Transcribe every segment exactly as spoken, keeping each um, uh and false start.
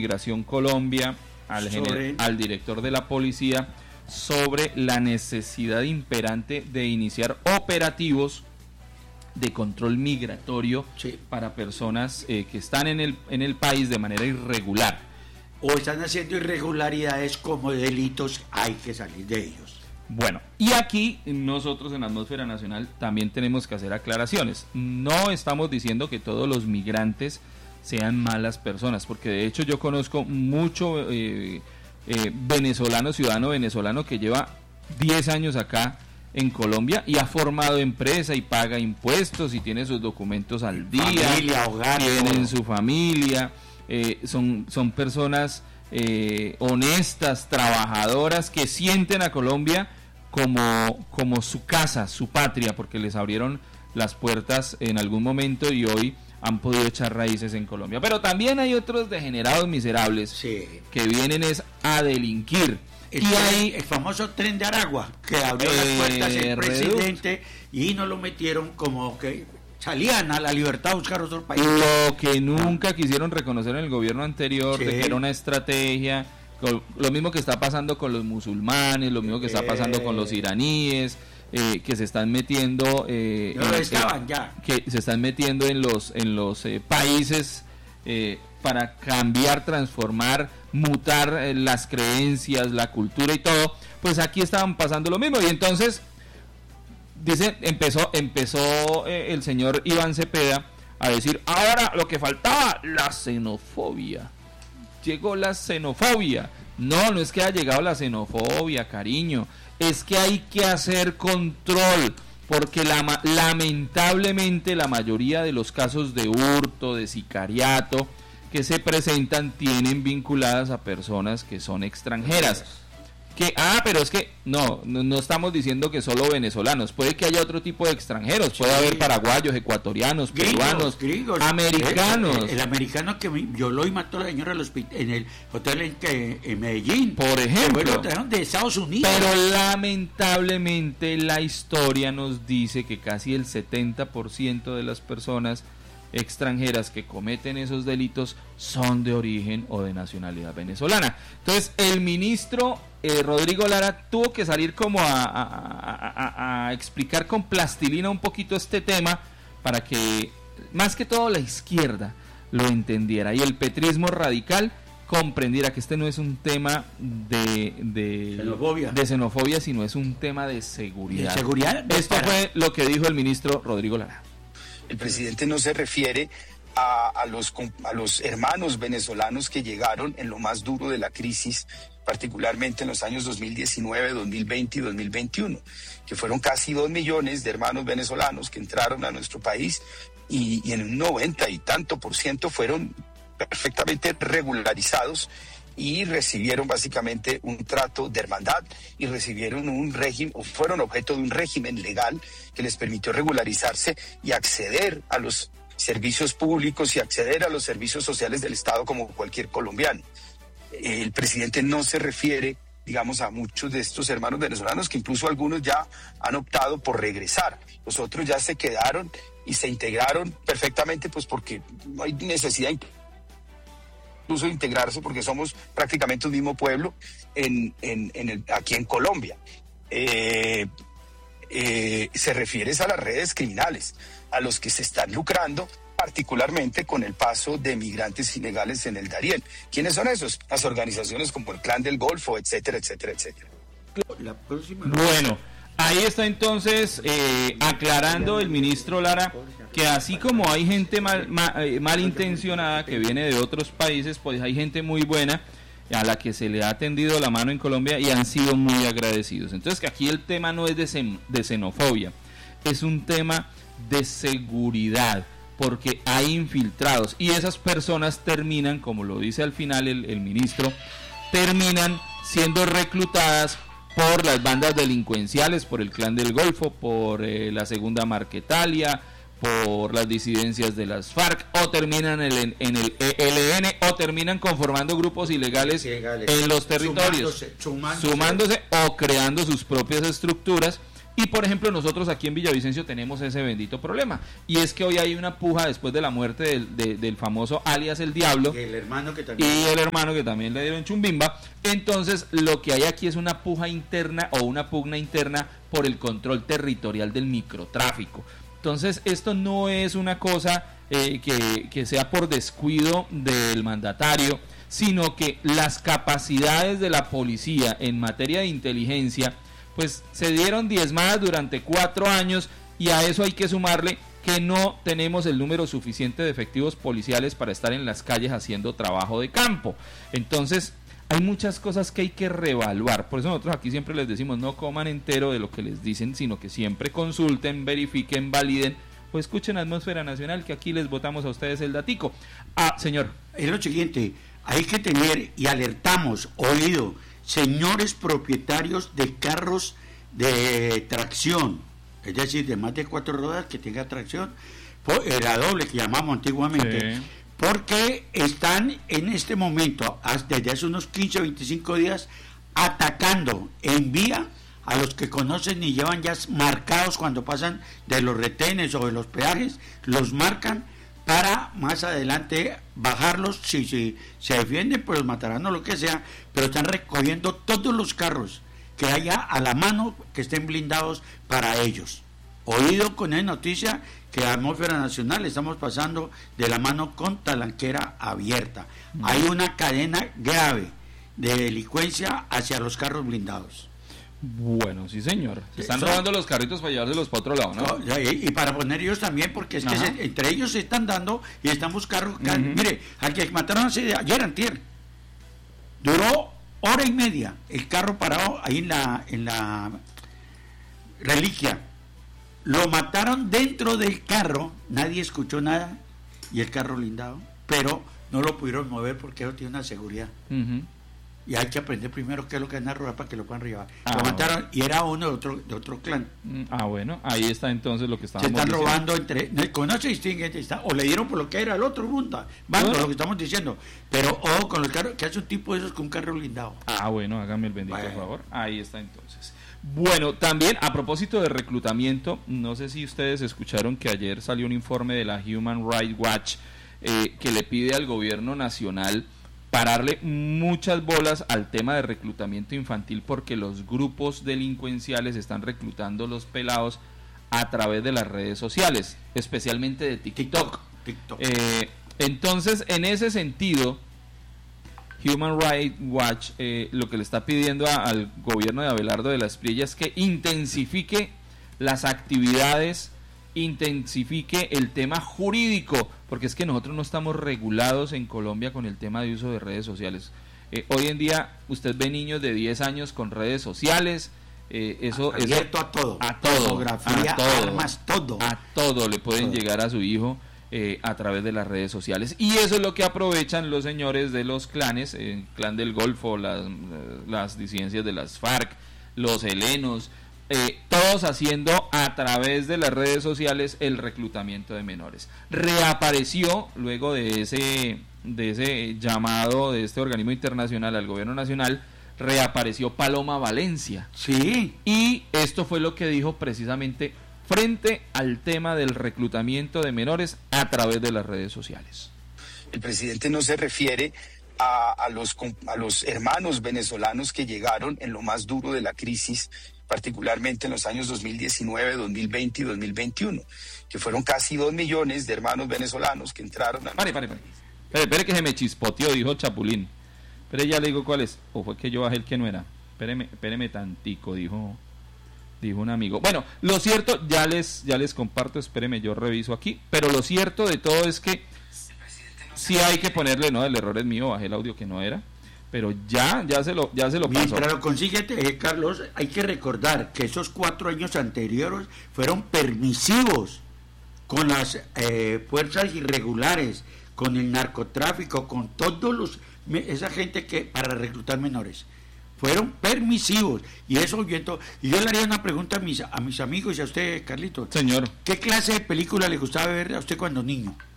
Migración Colombia, al, gener- al director de la policía, sobre la necesidad imperante de iniciar operativos de control migratorio sí. para personas eh, que están en el, en el país de manera irregular. O están haciendo irregularidades como delitos, hay que salir de ellos. Bueno, y aquí nosotros en Atmósfera Nacional también tenemos que hacer aclaraciones. No estamos diciendo que todos los migrantes sean malas personas, porque de hecho yo conozco mucho eh, eh, venezolano, ciudadano venezolano que lleva diez años acá en Colombia y ha formado empresa y paga impuestos y tiene sus documentos al día, familia, hogar, tienen su familia, eh, son, son personas eh, honestas, trabajadoras, que sienten a Colombia como, como su casa, su patria, porque les abrieron las puertas en algún momento y hoy han podido echar raíces en Colombia. Pero también hay otros degenerados miserables sí. que vienen es a delinquir. El, y hay el famoso tren de Aragua, que abrió eh, las puertas el presidente y no lo metieron como que salían a la libertad a buscar otro país. Lo que nunca quisieron reconocer en el gobierno anterior, sí. de que era una estrategia, lo mismo que está pasando con los musulmanes, lo mismo que está pasando con los iraníes, eh, que se están metiendo, eh, no en, estaban eh, ya. que se están metiendo en los en los eh, países eh, para cambiar, transformar, mutar eh, las creencias, la cultura y todo. Pues aquí estaban pasando lo mismo y entonces dice empezó empezó eh, el señor Iván Cepeda a decir, ahora lo que faltaba, la xenofobia. Llegó la xenofobia. No, no es que haya llegado la xenofobia, cariño. Es que hay que hacer control, porque la, lamentablemente la mayoría de los casos de hurto, de sicariato que se presentan tienen vinculadas a personas que son extranjeras. Que, ah, pero es que no, no, no estamos diciendo que solo venezolanos, puede que haya otro tipo de extranjeros, puede sí. haber paraguayos, ecuatorianos, gringos, peruanos, gringos, americanos. El, el, el americano que violó y mató a la señora en el hotel en, que, en Medellín, por ejemplo, lo trajeron de Estados Unidos. Pero lamentablemente la historia nos dice que casi el setenta por ciento de las personas extranjeras que cometen esos delitos son de origen o de nacionalidad venezolana. Entonces el ministro eh, Rodrigo Lara tuvo que salir como a, a, a, a, a explicar con plastilina un poquito este tema para que más que todo la izquierda lo entendiera y el petrismo radical comprendiera que este no es un tema de, de, xenofobia. de xenofobia, sino es un tema de seguridad. ¿De seguridad? Esto para... fue lo que dijo el ministro Rodrigo Lara. El presidente no se refiere a, a, los, a los hermanos venezolanos que llegaron en lo más duro de la crisis, particularmente en los años dos mil diecinueve, dos mil veinte y dos mil veintiuno, que fueron casi dos millones de hermanos venezolanos que entraron a nuestro país y, y en un noventa y tanto por ciento fueron perfectamente regularizados y recibieron básicamente un trato de hermandad y recibieron un régimen, o fueron objeto de un régimen legal que les permitió regularizarse y acceder a los servicios públicos y acceder a los servicios sociales del Estado como cualquier colombiano. El presidente no se refiere, digamos, a muchos de estos hermanos venezolanos, que incluso algunos ya han optado por regresar. Los otros ya se quedaron y se integraron perfectamente, pues porque no hay necesidad incluso de integrarse, porque somos prácticamente un mismo pueblo en, en, en el, aquí en Colombia. Eh, eh, se refiere a las redes criminales, a los que se están lucrando particularmente con el paso de migrantes ilegales en el Darién. ¿Quiénes son esos? Las organizaciones como el Clan del Golfo, etcétera, etcétera, etcétera. La próxima... Bueno, ahí está entonces eh, aclarando el ministro Lara que así como hay gente mal, mal, malintencionada que viene de otros países, pues hay gente muy buena a la que se le ha tendido la mano en Colombia y han sido muy agradecidos. Entonces que aquí el tema no es de, xen, de xenofobia, es un tema de seguridad, porque hay infiltrados y esas personas terminan, como lo dice al final el, el ministro, terminan siendo reclutadas por las bandas delincuenciales, por el Clan del Golfo, por eh, la Segunda Marquetalia, por las disidencias de las FARC, o terminan en el, en el E L N, o terminan conformando grupos ilegales, ilegales en los territorios, sumándose, sumándose. sumándose o creando sus propias estructuras Y por ejemplo nosotros aquí en Villavicencio tenemos ese bendito problema, y es que hoy hay una puja después de la muerte del, de, del famoso alias El Diablo, y el hermano que también, y el hermano que también le dieron chumbimba. Entonces lo que hay aquí es una puja interna o una pugna interna por el control territorial del microtráfico. Entonces esto no es una cosa eh, que, que sea por descuido del mandatario, sino que las capacidades de la policía en materia de inteligencia pues se dieron diezmadas durante cuatro años, y a eso hay que sumarle que no tenemos el número suficiente de efectivos policiales para estar en las calles haciendo trabajo de campo. Entonces hay muchas cosas que hay que reevaluar. Por eso nosotros aquí siempre les decimos, no coman entero de lo que les dicen, sino que siempre consulten, verifiquen, validen o escuchen Atmósfera Nacional, que aquí les botamos a ustedes el datico. Ah, señor. Es lo siguiente, hay que tener, y alertamos, oído, señores propietarios de carros de tracción, es decir, de más de cuatro ruedas que tenga tracción, era doble que llamamos antiguamente, sí. Porque están en este momento, desde hace unos quince o veinticinco días, atacando en vía a los que conocen y llevan ya marcados cuando pasan de los retenes o de los peajes, los marcan para más adelante bajarlos. Si, si se defienden, pues los matarán o lo que sea, pero están recogiendo todos los carros que haya a la mano que estén blindados para ellos. Oído con esa noticia que a Atmósfera Nacional estamos pasando de la mano con talanquera abierta. Mm. Hay una cadena grave de delincuencia hacia los carros blindados. Bueno, sí señor, se están robando los carritos para llevárselos para otro lado, ¿no? no y, y para poner ellos también, porque es Ajá. que se, entre ellos se están dando y están buscando. Uh-huh. Mire, al que mataron hace, ayer antier, duró hora y media el carro parado ahí en la en la Reliquia. Lo mataron dentro del carro, nadie escuchó nada, y el carro blindado, pero no lo pudieron mover porque eso tiene una seguridad. Uh-huh. Y hay que aprender primero qué es lo que es una rueda para que lo puedan llevar. Ah, lo mataron, bueno. Y era uno de otro de otro clan. Ah, bueno, ahí está entonces lo que estábamos Se están diciendo. robando entre, no, no se distingue, está, o le dieron por lo que era el otro bunda, bando, bueno. Lo que estamos diciendo. Pero ojo con los carros, que hace un tipo de esos con un carro blindado. Ah, bueno, hágame el bendito bueno. favor. Ahí está entonces. Bueno, también a propósito de reclutamiento, no sé si ustedes escucharon que ayer salió un informe de la Human Rights Watch eh, que le pide al gobierno nacional pararle muchas bolas al tema de reclutamiento infantil, porque los grupos delincuenciales están reclutando los pelados a través de las redes sociales, especialmente de TikTok. TikTok. Eh, entonces, en ese sentido, Human Rights Watch eh, lo que le está pidiendo a, al gobierno de Abelardo de la Espriella es que intensifique las actividades, intensifique el tema jurídico, porque es que nosotros no estamos regulados en Colombia con el tema de uso de redes sociales. Eh, hoy en día usted ve niños de diez años con redes sociales, eh, eso abierto eso, a todo, a todo, fotografía, a todo, armas, todo, a todo le pueden todo. llegar a su hijo eh, a través de las redes sociales, y eso es lo que aprovechan los señores de los clanes, el eh, clan del Golfo, las, las disidencias de las FARC, los helenos. Eh, todos haciendo a través de las redes sociales el reclutamiento de menores. Reapareció luego de ese de ese llamado de este organismo internacional al gobierno nacional, reapareció Paloma Valencia. Sí. Y esto fue lo que dijo precisamente frente al tema del reclutamiento de menores a través de las redes sociales. El presidente no se refiere a, a los a los hermanos venezolanos que llegaron en lo más duro de la crisis, particularmente en los años dos mil diecinueve, dos mil veinte y dos mil veintiuno, que fueron casi dos millones de hermanos venezolanos que entraron a... Pare, pare, pare. Espere, espere que se me chispoteó, dijo Chapulín. Espere, ya le digo cuál es. O fue que yo bajé el que no era. Espéreme, espéreme tantico, dijo, dijo un amigo. Bueno, lo cierto, ya les, ya les comparto, espéreme, yo reviso aquí. Pero lo cierto de todo es que sí hay que ponerle, no, el error es mío, bajé el audio que no era. Pero ya, ya se lo, ya se lo pasó. Mientras lo consíguete, eh, Carlos, hay que recordar que esos cuatro años anteriores fueron permisivos con las eh, fuerzas irregulares, con el narcotráfico, con todos los, esa gente que para reclutar menores. Fueron permisivos. Y eso yo, y yo le haría una pregunta a mis, a mis amigos y a usted, Carlito. Señor. ¿Qué clase de película le gustaba ver a usted cuando niño?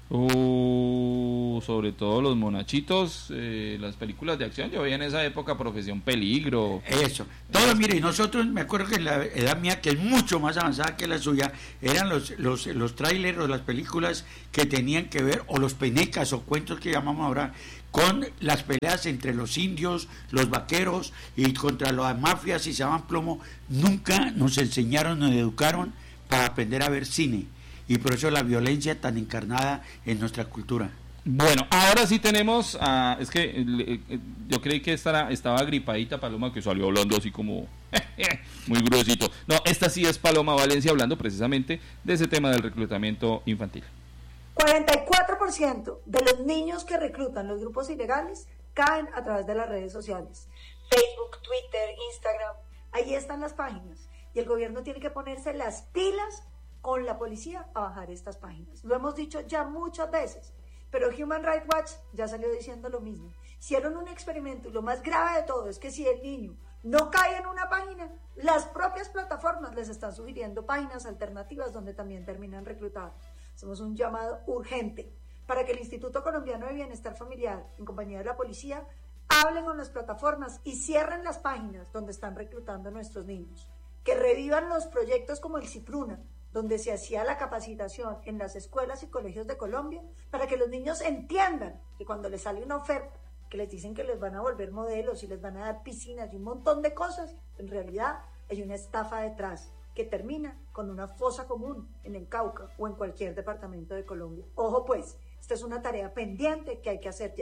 Uh, sobre todo los monachitos, eh, las películas de acción, yo veía en esa época Profesión Peligro. Eso, todo, mire, y nosotros, me acuerdo que en la edad mía, que es mucho más avanzada que la suya, eran los los, los trailers o las películas que tenían que ver, o los penecas o cuentos que llamamos ahora, con las peleas entre los indios, los vaqueros y contra las mafias y se llaman plomo. Nunca nos enseñaron, nos educaron para aprender a ver cine. Y por eso la violencia tan encarnada en nuestra cultura. Bueno, ahora sí tenemos, uh, es que eh, yo creí que esta estaba gripadita Paloma, que salió hablando así como muy gruesito. No, esta sí es Paloma Valencia hablando precisamente de ese tema del reclutamiento infantil. cuarenta y cuatro por ciento de los niños que reclutan los grupos ilegales caen a través de las redes sociales. Facebook, Twitter, Instagram, ahí están las páginas. Y el gobierno tiene que ponerse las pilas con la policía a bajar estas páginas. Lo hemos dicho ya muchas veces, pero Human Rights Watch ya salió diciendo lo mismo. Hicieron un experimento y lo más grave de todo es que si el niño no cae en una página, las propias plataformas les están sugiriendo páginas alternativas donde también terminan reclutados. Hacemos un llamado urgente para que el Instituto Colombiano de Bienestar Familiar, en compañía de la policía, hablen con las plataformas y cierren las páginas donde están reclutando a nuestros niños. Que revivan los proyectos como el Cipruna, donde se hacía la capacitación en las escuelas y colegios de Colombia, para que los niños entiendan que cuando les sale una oferta, que les dicen que les van a volver modelos y les van a dar piscinas y un montón de cosas, en realidad hay una estafa detrás, que termina con una fosa común en el Cauca o en cualquier departamento de Colombia. Ojo pues, esta es una tarea pendiente que hay que hacer ya.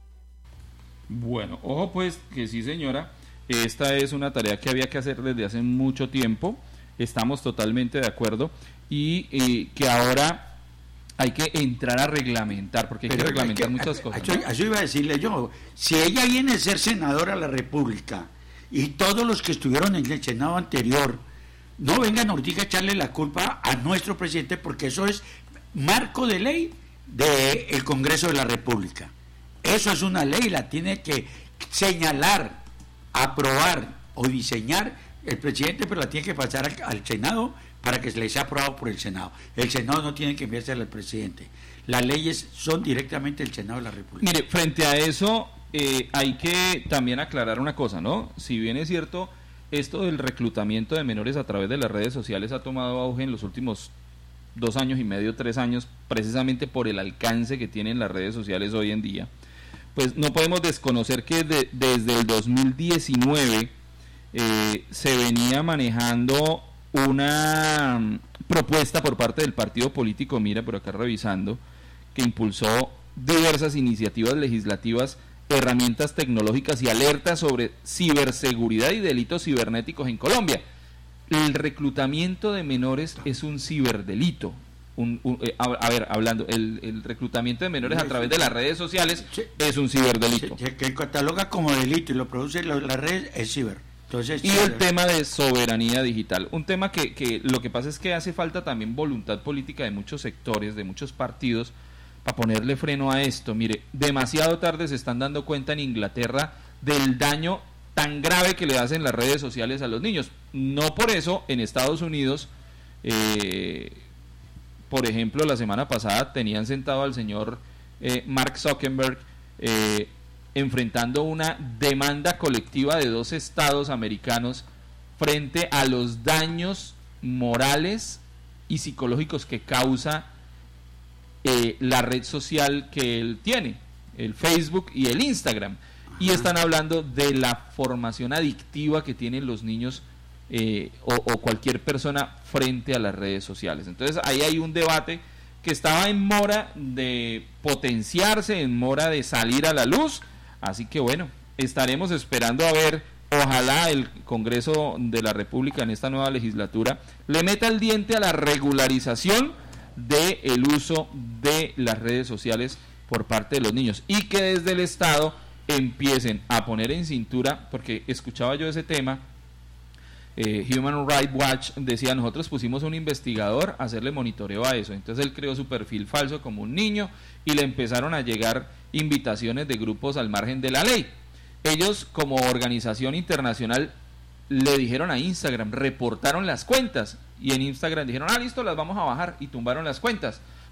Bueno, ojo pues que sí, señora, esta es una tarea que había que hacer desde hace mucho tiempo. Estamos totalmente de acuerdo y eh, que ahora hay que entrar a reglamentar, porque hay Pero que reglamentar hay que, muchas cosas. Eso, ¿no? Eso iba a decirle yo. Si ella viene a ser senadora de la República y todos los que estuvieron en el Senado anterior, no vengan ahorita a echarle la culpa a nuestro presidente, porque eso es marco de ley del Congreso de la República. Eso es una ley, la tiene que señalar, aprobar o diseñar el presidente, pero la tiene que pasar al, al Senado para que se le sea aprobado por el Senado. El Senado no tiene que enviársela al presidente. Las leyes son directamente del Senado de la República. Mire, frente a eso eh, hay que también aclarar una cosa, ¿no? Si bien es cierto, esto del reclutamiento de menores a través de las redes sociales ha tomado auge en los últimos dos años y medio, tres años, precisamente por el alcance que tienen las redes sociales hoy en día, pues no podemos desconocer que de, desde el dos mil diecinueve Eh, se venía manejando una um, propuesta por parte del partido político, mira por acá revisando, que impulsó diversas iniciativas legislativas, herramientas tecnológicas y alertas sobre ciberseguridad y delitos cibernéticos en Colombia. El reclutamiento de menores es un ciberdelito. Un, un, eh, a, a ver, hablando, el, el reclutamiento de menores a través de las redes sociales sí, es un ciberdelito. Sí, que cataloga como delito y lo produce las la redes es ciber. Entonces, y el tema de soberanía digital, un tema que, que lo que pasa es que hace falta también voluntad política de muchos sectores, de muchos partidos, para ponerle freno a esto. Mire, demasiado tarde se están dando cuenta en Inglaterra del daño tan grave que le hacen las redes sociales a los niños. No por eso en Estados Unidos, eh, por ejemplo, la semana pasada tenían sentado al señor eh, Mark Zuckerberg, eh, enfrentando una demanda colectiva de dos estados americanos frente a los daños morales y psicológicos que causa eh, la red social que él tiene, el Facebook y el Instagram. Y están hablando de la formación adictiva que tienen los niños eh, o, o cualquier persona frente a las redes sociales. Entonces ahí hay un debate que estaba en mora de potenciarse, en mora de salir a la luz. Así que bueno, estaremos esperando a ver, ojalá el Congreso de la República en esta nueva legislatura le meta el diente a la regularización del uso de las redes sociales por parte de los niños y que desde el Estado empiecen a poner en cintura, porque escuchaba yo ese tema, eh, Human Rights Watch decía, nosotros pusimos a un investigador a hacerle monitoreo a eso, entonces él creó su perfil falso como un niño y le empezaron a llegar invitaciones de grupos al margen de la ley. Ellos como organización internacional le dijeron a Instagram, reportaron las cuentas y en Instagram dijeron, ah listo, las vamos a bajar y tumbaron las cuentas,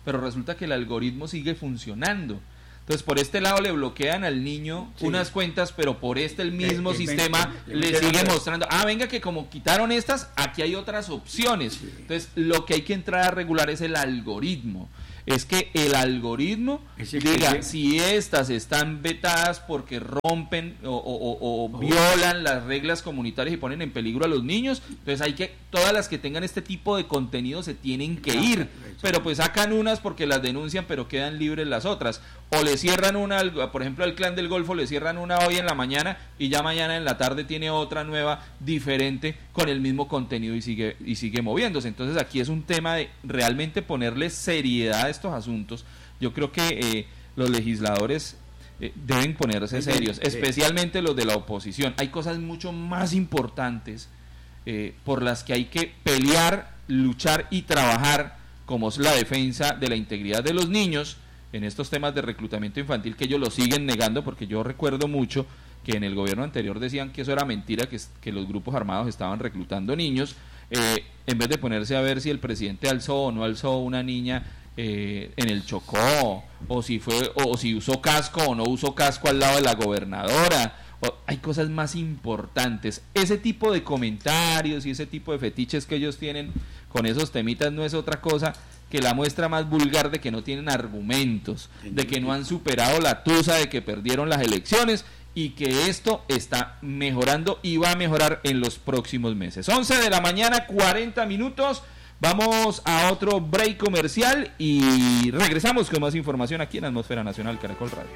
pero resulta que el algoritmo sigue funcionando. Entonces, por este lado le bloquean al niño sí. unas cuentas, pero por este el mismo el, el sistema el, el, el, le sigue el, mostrando, ah, venga, que como quitaron estas, aquí hay otras opciones. Sí. Entonces, lo que hay que entrar a regular es el algoritmo. Es que el algoritmo Ese diga que... si estas están vetadas porque rompen o, o, o, o oh. violan las reglas comunitarias y ponen en peligro a los niños, entonces hay que, todas las que tengan este tipo de contenido se tienen que ir, pero pues sacan unas porque las denuncian, pero quedan libres las otras, o le cierran una, por ejemplo al Clan del Golfo le cierran una hoy en la mañana y ya mañana en la tarde tiene otra nueva diferente con el mismo contenido y sigue y sigue moviéndose. Entonces aquí es un tema de realmente ponerle seriedad a estos asuntos. Yo creo que eh, los legisladores eh, deben ponerse serios, especialmente los de la oposición. Hay cosas mucho más importantes eh, por las que hay que pelear, luchar y trabajar, como es la defensa de la integridad de los niños en estos temas de reclutamiento infantil, que ellos lo siguen negando, porque yo recuerdo mucho que en el gobierno anterior decían que eso era mentira, que, que los grupos armados estaban reclutando niños, eh, en vez de ponerse a ver si el presidente alzó o no alzó una niña eh, en el Chocó, o si fue o si usó casco o no usó casco al lado de la gobernadora. O, hay cosas más importantes. Ese tipo de comentarios y ese tipo de fetiches que ellos tienen con esos temitas no es otra cosa que la muestra más vulgar de que no tienen argumentos, de que no han superado la tusa de que perdieron las elecciones y que esto está mejorando y va a mejorar en los próximos meses. once de la mañana, cuarenta minutos. Vamos a otro break comercial y regresamos con más información aquí en Atmósfera Nacional Caracol Radio.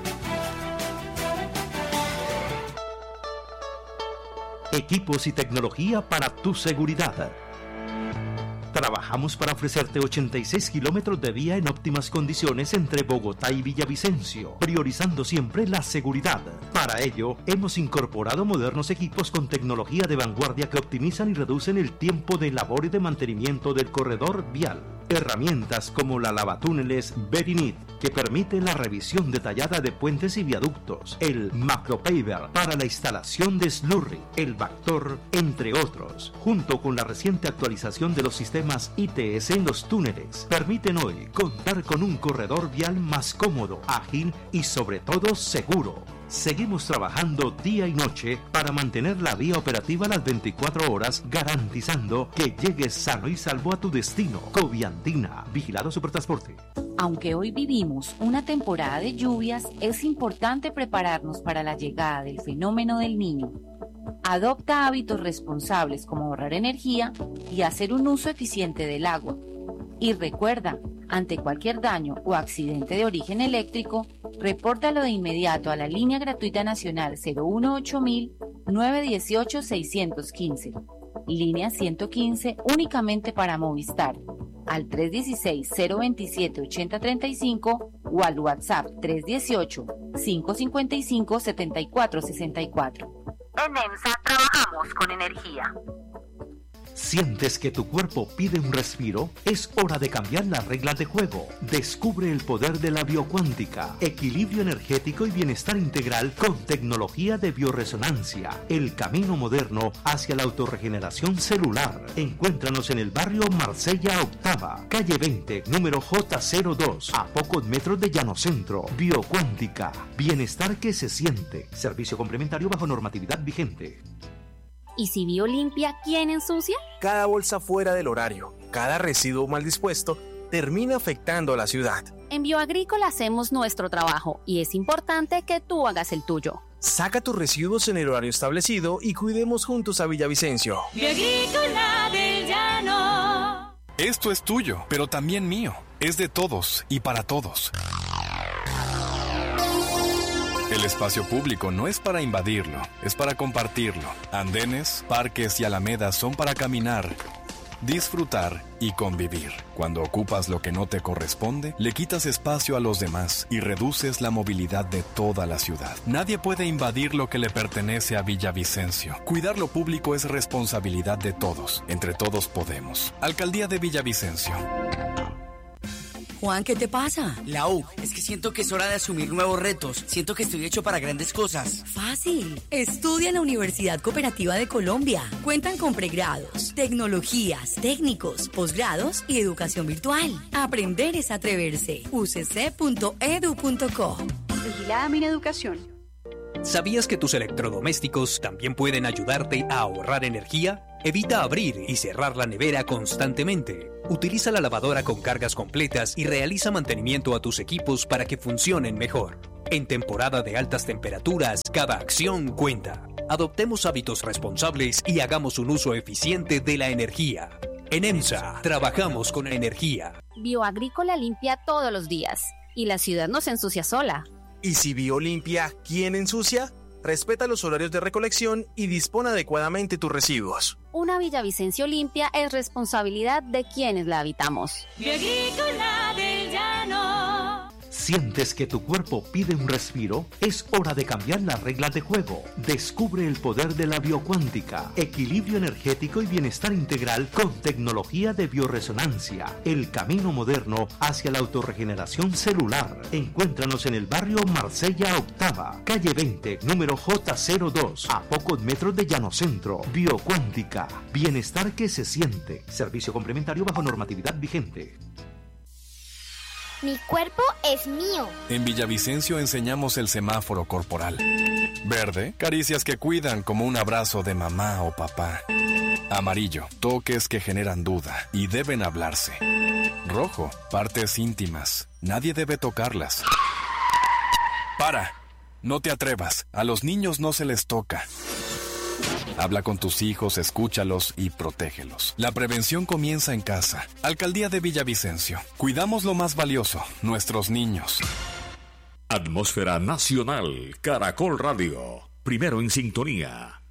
Equipos y tecnología para tu seguridad. Trabajamos para ofrecerte ochenta y seis kilómetros de vía en óptimas condiciones entre Bogotá y Villavicencio, priorizando siempre la seguridad. Para ello, hemos incorporado modernos equipos con tecnología de vanguardia que optimizan y reducen el tiempo de labor y de mantenimiento del corredor vial. Herramientas como la lavatúneles Berinit, que permite la revisión detallada de puentes y viaductos, el Macropaver para la instalación de slurry, el Bactor, entre otros, junto con la reciente actualización de los sistemas I T S en los túneles, permiten hoy contar con un corredor vial más cómodo, ágil y sobre todo seguro. Seguimos trabajando día y noche para mantener la vía operativa las veinticuatro horas, garantizando que llegues sano y salvo a tu destino. Coviandina, Vigilado Supertransporte. Aunque hoy vivimos una temporada de lluvias, es importante prepararnos para la llegada del fenómeno del Niño. Adopta hábitos responsables como ahorrar energía y hacer un uso eficiente del agua. Y recuerda, ante cualquier daño o accidente de origen eléctrico, repórtalo de inmediato a la línea gratuita nacional cero uno ocho mil, nueve uno ocho, seis uno cinco, línea ciento quince únicamente para Movistar, al tres uno seis, cero dos siete, ocho cero tres cinco o al WhatsApp tres uno ocho, cinco cinco cinco, siete cuatro seis cuatro. En EMSA trabajamos con energía. ¿Sientes que tu cuerpo pide un respiro? Es hora de cambiar las reglas de juego. Descubre el poder de la biocuántica, equilibrio energético y bienestar integral con tecnología de bioresonancia. El camino moderno hacia la autorregeneración celular. Encuéntranos en el barrio Marsella Octava, calle veinte, número J cero dos, a pocos metros de Llano Centro. Biocuántica, bienestar que se siente. Servicio complementario bajo normatividad vigente. ¿Y si Biolimpia, quién ensucia? Cada bolsa fuera del horario, cada residuo mal dispuesto, termina afectando a la ciudad. En Bioagrícola hacemos nuestro trabajo y es importante que tú hagas el tuyo. Saca tus residuos en el horario establecido y cuidemos juntos a Villavicencio. Bioagrícola del Llano. Esto es tuyo, pero también mío. Es de todos y para todos. El espacio público no es para invadirlo, es para compartirlo. Andenes, parques y alamedas son para caminar, disfrutar y convivir. Cuando ocupas lo que no te corresponde, le quitas espacio a los demás y reduces la movilidad de toda la ciudad. Nadie puede invadir lo que le pertenece a Villavicencio. Cuidar lo público es responsabilidad de todos. Entre todos podemos. Alcaldía de Villavicencio. Juan, ¿qué te pasa? Lau, es que siento que es hora de asumir nuevos retos. Siento que estoy hecho para grandes cosas. Fácil. Estudia en la Universidad Cooperativa de Colombia. Cuentan con pregrados, tecnologías, técnicos, posgrados y educación virtual. Aprender es atreverse. u c c punto e d u punto co. Vigilada Mineducación. ¿Sabías que tus electrodomésticos también pueden ayudarte a ahorrar energía? Evita abrir y cerrar la nevera constantemente. Utiliza la lavadora con cargas completas y realiza mantenimiento a tus equipos para que funcionen mejor. En temporada de altas temperaturas, cada acción cuenta. Adoptemos hábitos responsables y hagamos un uso eficiente de la energía. En EMSA, trabajamos con energía. Bioagrícola limpia todos los días y la ciudad no se ensucia sola. ¿Y si Biolimpia, quién ensucia? Respeta los horarios de recolección y dispone adecuadamente tus residuos. Una Villavicencio limpia es responsabilidad de quienes la habitamos. Bioagrícola del Llano. ¿Sientes que tu cuerpo pide un respiro? Es hora de cambiar las reglas de juego. Descubre el poder de la biocuántica, equilibrio energético y bienestar integral con tecnología de bioresonancia. El camino moderno hacia la autorregeneración celular. Encuéntranos en el barrio Marsella Octava, calle veinte, número J cero dos, a pocos metros de Llano Centro. Biocuántica, bienestar que se siente. Servicio complementario bajo normatividad vigente. Mi cuerpo es mío. En Villavicencio enseñamos el semáforo corporal. Verde, caricias que cuidan como un abrazo de mamá o papá. Amarillo, toques que generan duda y deben hablarse. Rojo, partes íntimas. Nadie debe tocarlas. ¡Para! No te atrevas. A los niños no se les toca. Habla con tus hijos, escúchalos y protégelos. La prevención comienza en casa. Alcaldía de Villavicencio. Cuidamos lo más valioso, nuestros niños. Atmósfera Nacional, Caracol Radio. Primero en sintonía.